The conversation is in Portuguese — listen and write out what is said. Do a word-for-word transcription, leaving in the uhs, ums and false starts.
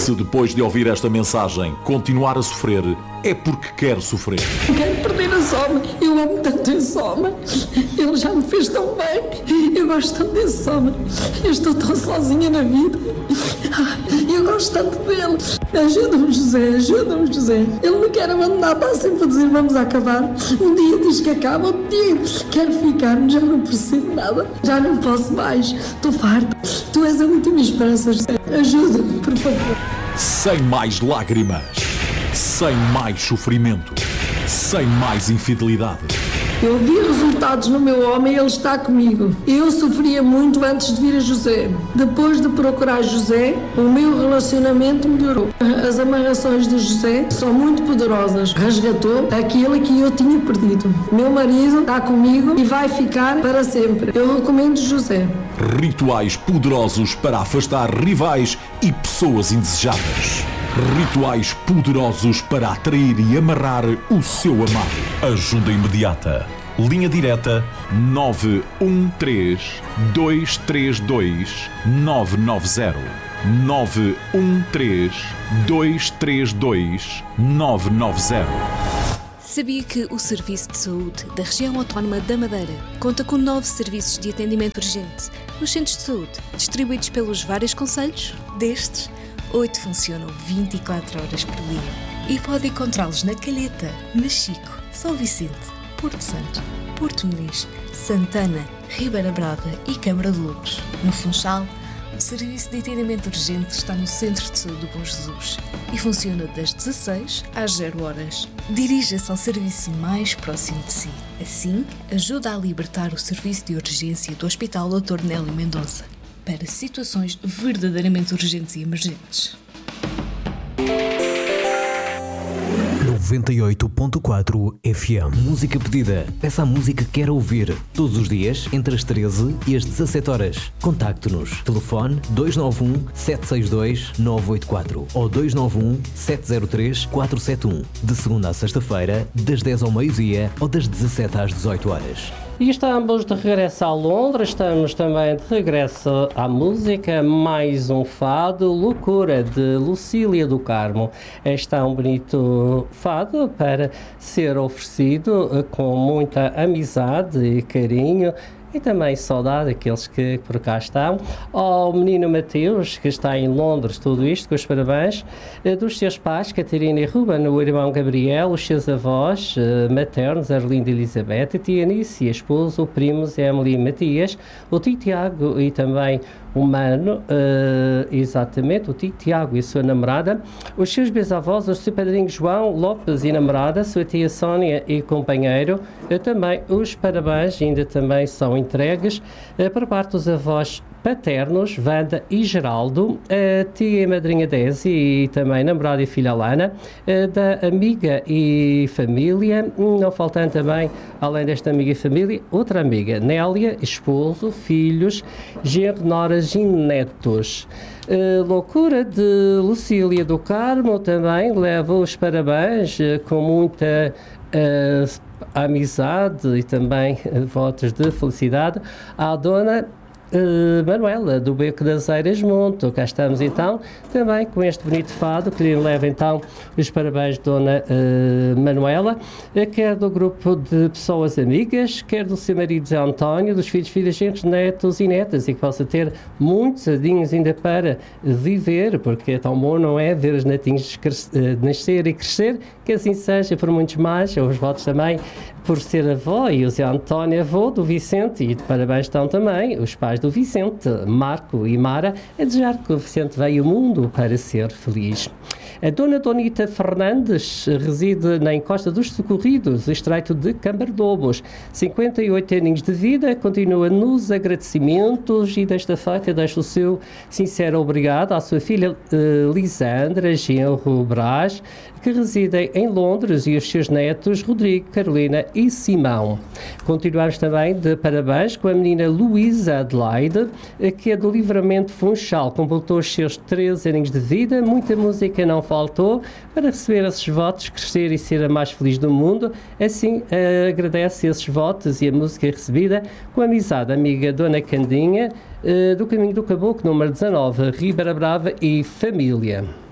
Se depois de ouvir esta mensagem continuar a sofrer, é porque quer sofrer. Não quero perder esse homem. Eu amo tanto esse homem. Ele já me fez tão bem. Eu gosto tanto desse homem. Eu estou tão sozinha na vida. Eu gosto tanto dele. Ajuda-me, José. Ajuda-me, José. Ele me quer abandonar. Está sempre a dizer vamos acabar. Um dia diz que acaba. Outro dia quero ficar. Já não percebo nada. Já não posso mais. Estou farta. Tu és a última esperança, José. Ajuda-me, por favor. Sem mais lágrimas. Sem mais sofrimento. Sem mais infidelidade. Eu vi resultados no meu homem e ele está comigo. Eu sofria muito antes de vir a José. Depois de procurar José, o meu relacionamento melhorou. As amarrações de José são muito poderosas. Resgatou aquilo que eu tinha perdido. Meu marido está comigo e vai ficar para sempre. Eu recomendo José. Rituais poderosos para afastar rivais e pessoas indesejadas. Rituais poderosos para atrair e amarrar o seu amado. Ajuda imediata. Linha direta nove um três, dois três dois, nove nove zero. nove um três, dois três dois, nove nove zero. Sabia que o Serviço de Saúde da Região Autónoma da Madeira conta com nove serviços de atendimento urgente nos centros de saúde, distribuídos pelos vários concelhos? Destes, oito funcionam vinte e quatro horas por dia e pode encontrá-los na Calheta, Machico, São Vicente, Porto Santo, Porto Muniz, Santana, Ribeira Brava e Câmara de Lobos. No Funchal, o serviço de atendimento urgente está no Centro de Saúde do Bom Jesus e funciona das dezasseis às zero horas. Dirija-se ao serviço mais próximo de si. Assim, ajuda a libertar o serviço de urgência do Hospital doutor Nélio Mendonça para situações verdadeiramente urgentes e emergentes. noventa e oito ponto quatro F M. Música pedida. Peça a música que quer ouvir. Todos os dias, entre as treze e as dezassete horas. Contacte-nos. Telefone dois nove um, sete seis dois, nove oito quatro ou dois nove um, sete zero três, quatro sete um. De segunda a sexta-feira, das dez ao meio-dia ou das dezassete às dezoito horas. E estamos de regresso a Londres, estamos também de regresso à música, mais um fado, Loucura, de Lucília do Carmo. Este é um bonito fado para ser oferecido com muita amizade e carinho e também saudade daqueles que por cá estão. Ao menino Mateus, que está em Londres, tudo isto, com os parabéns, dos seus pais, Catarina e Ruben, o irmão Gabriel, os seus avós maternos, Arlinda e Elizabeth, a tia Anice, a esposa, o primos, Emily e Matias, o tio Tiago e também o Mano, uh, exatamente, o tio Tiago e a sua namorada, os seus bisavós, o seu padrinho João Lopes e namorada, a sua tia Sónia e companheiro, uh, também os parabéns ainda também são entregues uh, por parte dos avós paternos, Wanda e Geraldo, a tia e madrinha Desi e também namorada e filha Alana, da amiga e família, não faltando também, além desta amiga e família, outra amiga, Nélia, esposo, filhos, genro, noras e netos. Uh, Loucura, de Lucília do Carmo, também leva os parabéns uh, com muita uh, amizade e também uh, votos de felicidade à dona Uh, Manuela, do Beco das Eiras Monte. Cá estamos então, também com este bonito fado, que lhe leva então os parabéns, Dona uh, Manuela, uh, quer do grupo de pessoas amigas, quer do seu marido Zé António, dos filhos, filhas, genros, netos e netas, e que possa ter muitos adinhos ainda para viver, porque é tão bom, não é? Ver os netinhos crescer, uh, nascer e crescer, que assim seja por muitos mais. Os votos também por ser avó, e o Zé António avô do Vicente, e de parabéns estão também os pais do Vicente, Marco e Mara, a desejar que o Vicente veio ao mundo para ser feliz. A dona Donita Fernandes reside na encosta dos Socorridos, estreito de Cambardobos. cinquenta e oito aninhos de vida, continua nos agradecimentos e desta feita deixa o seu sincero obrigado à sua filha uh, Lisandra Genro Brás, que residem em Londres, e os seus netos Rodrigo, Carolina e Simão. Continuamos também de parabéns com a menina Luísa Adelaide, que é do Livramento Funchal, completou os seus treze aninhos de vida, muita música não faltou para receber esses votos, crescer e ser a mais feliz do mundo. Assim, uh, agradece esses votos e a música recebida com a amizade amiga Dona Candinha, uh, do Caminho do Caboclo, número dezanove, Ribeira Brava e família.